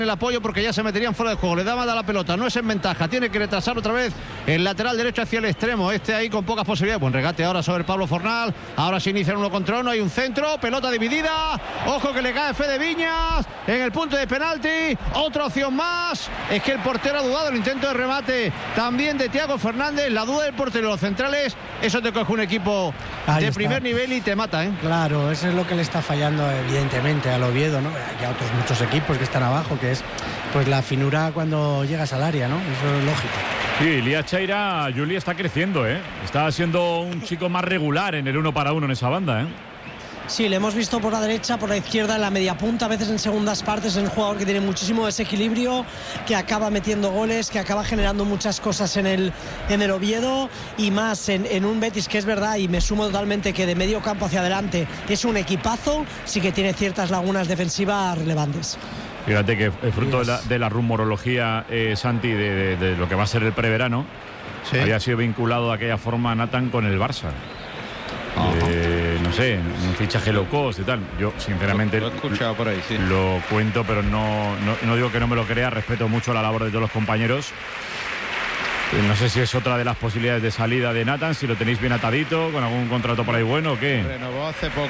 el apoyo porque ya se meterían fuera de juego. Le daba la pelota, no es en ventaja, tiene que retrasar otra vez el lateral derecho hacia el extremo, ahí con pocas posibilidades. Buen regate ahora sobre Pablo Fornal, ahora se inicia 1 contra 1, hay un centro, pelota dividida, ojo que le cae Fede Viñas en el punto de penalti, otra opción más, es que el portero ha dudado, el intento de remate también de Thiago Fernández, la duda del portero, los centrales, eso te coge un equipo de primer nivel y te mata, ¿eh? Claro, eso es lo que le está fallando evidentemente al Oviedo, ¿no? Hay otros muchos equipos que están abajo, que es pues la finura cuando llegas al área, ¿no? Eso es lógico. Sí, Elías Chaira, Juli, está creciendo, ¿eh? Está siendo un chico más regular en el 1 para 1 en esa banda, ¿eh? Sí, le hemos visto por la derecha, por la izquierda, en la media punta, a veces en segundas partes. Es un jugador que tiene muchísimo desequilibrio, que acaba metiendo goles, que acaba generando muchas cosas en el Oviedo y más en un Betis que es verdad, y me sumo totalmente, que de medio campo hacia adelante es un equipazo, sí que tiene ciertas lagunas defensivas relevantes. Fíjate que el fruto de la rumorología, Santi, de lo que va a ser el preverano, sí, había sido vinculado de aquella forma Nathan con el Barça. No sé, un fichaje low cost y tal. Yo, sinceramente, lo he escuchado por ahí, sí. Lo cuento, pero no digo que no me lo crea. Respeto mucho la labor de todos los compañeros. No sé si es otra de las posibilidades de salida de Nathan, si lo tenéis bien atadito, con algún contrato por ahí bueno o qué. Renovó hace poco.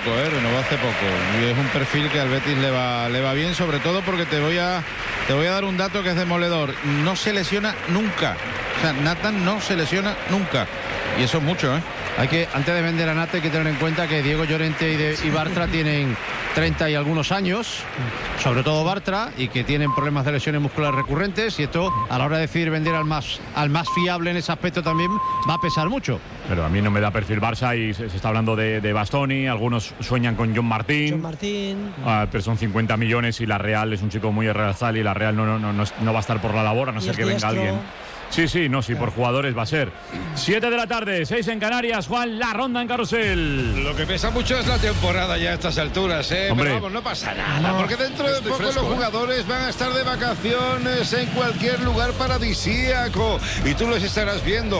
Y es un perfil que al Betis le va bien, sobre todo porque te voy a dar un dato que es demoledor. No se lesiona nunca. O sea, Nathan no se lesiona nunca. Y eso es mucho, ¿eh? Antes de vender a Nata hay que tener en cuenta que Diego Llorente y Bartra tienen 30 y algunos años, sobre todo Bartra, y que tienen problemas de lesiones musculares recurrentes, y esto a la hora de decidir vender al más fiable en ese aspecto también va a pesar mucho. Pero a mí no me da perfil Barça y se está hablando de Bastoni, algunos sueñan con John Martín. Pero son 50 millones y la Real es un chico muy realzal y la Real no va a estar por la labor, a no ser que venga alguien. Sí, por jugadores va a ser. 7 de la tarde, 6 en Canarias. Juan, la ronda en Carrusel. Lo que pesa mucho es la temporada ya a estas alturas, ¿eh? Hombre. Pero vamos, no pasa nada, porque dentro de poco fresco, los jugadores van a estar de vacaciones en cualquier lugar paradisíaco y tú los estarás viendo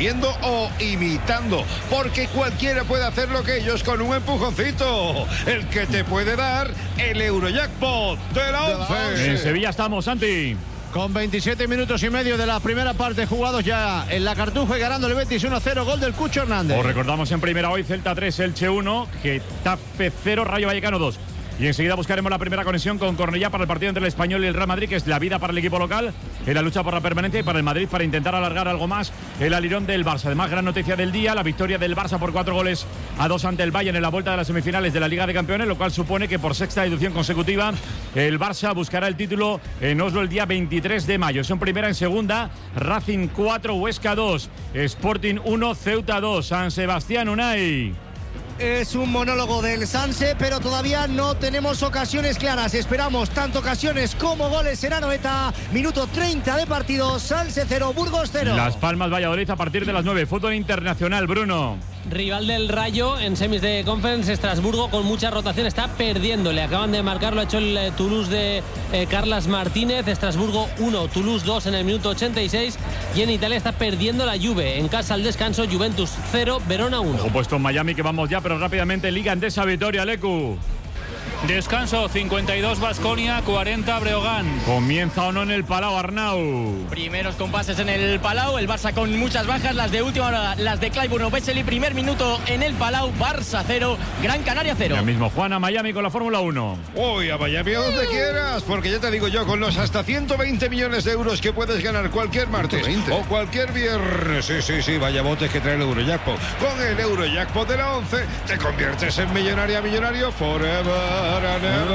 o imitando, porque cualquiera puede hacer lo que ellos con un empujoncito, el que te puede dar el Eurojackpot de la 11. En Sevilla estamos, Santi. Con 27 minutos y medio de la primera parte jugados ya en la Cartuja y ganando el Betis 1-0, gol del Cucho Hernández. Os recordamos en primera hoy Celta 3, Elche 1, Getafe 0, Rayo Vallecano 2. Y enseguida buscaremos la primera conexión con Cornellá para el partido entre el Español y el Real Madrid, que es la vida para el equipo local en la lucha por la permanencia, y para el Madrid para intentar alargar algo más el alirón del Barça. Además, gran noticia del día, la victoria del Barça por 4-2 ante el Bayern en la vuelta de las semifinales de la Liga de Campeones, lo cual supone que por sexta edición consecutiva el Barça buscará el título en Oslo el día 23 de mayo. Son primera, en segunda Racing 4, Huesca 2, Sporting 1, Ceuta 2, San Sebastián, Unai. Es un monólogo del Sanse, pero todavía no tenemos ocasiones claras. Esperamos tanto ocasiones como goles en Anoeta. Minuto 30 de partido. Sanse 0, Burgos 0. Las Palmas, Valladolid a partir de las 9. Fútbol internacional, Bruno. Rival del Rayo en semis de Conference, Estrasburgo con mucha rotación, está perdiendo. Le acaban de marcar, lo ha hecho el Toulouse de Carlas Martínez. Estrasburgo 1, Toulouse 2 en el minuto 86. Y en Italia está perdiendo la Juve. En casa al descanso, Juventus 0, Verona 1. Ojo puesto en Miami, que vamos ya, pero rápidamente Liga Endesa, Vitoria, Lecu. Descanso, 52 Baskonia, 40 Breogán. ¿Comienza o no en el Palau, Arnau? Primeros compases en el Palau, el Barça con muchas bajas, las de última hora, las de Clyburn Vesely. Primer minuto en el Palau, Barça 0, Gran Canaria 0. Ya mismo Juan a Miami con la Fórmula 1. Uy, a Miami a donde quieras, porque ya te digo yo, con los hasta 120 millones de euros que puedes ganar cualquier martes o cualquier viernes. Sí, vaya botes que trae el Eurojackpot. Con el Eurojackpot de la 11 te conviertes en millonario forever. Y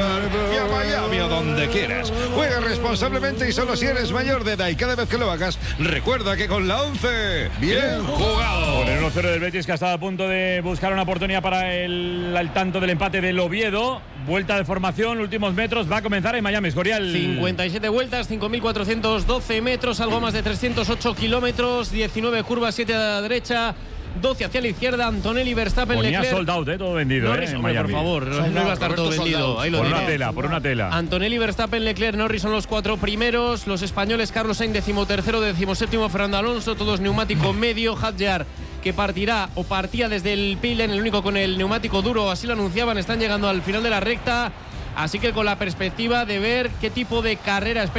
a Miami o donde quieras. Juega responsablemente y solo si eres mayor de edad, y cada vez que lo hagas recuerda que con la 11 bien jugado. Con el 1-0 del Betis, que ha estado a punto de buscar una oportunidad para el tanto del empate del Oviedo. Vuelta de formación, últimos metros, va a comenzar en Miami, Escorial. 57 vueltas, 5.412 metros, algo más de 308 kilómetros, 19 curvas, 7 a la derecha, 12 hacia la izquierda. Antonelli, Verstappen, Ponía Leclerc. sold out, todo vendido, Norris, en Miami. por favor, no iba a estar todo vendido. Ahí lo por una tela. Antonelli, Verstappen, Leclerc, Norris son los 4 primeros. Los españoles, Carlos Sainz, 13º, 17º, Fernando Alonso, todos neumático medio. Hadjar, que partía desde el Pilen, el único con el neumático duro, así lo anunciaban, están llegando al final de la recta. Así que con la perspectiva de ver qué tipo de carrera espera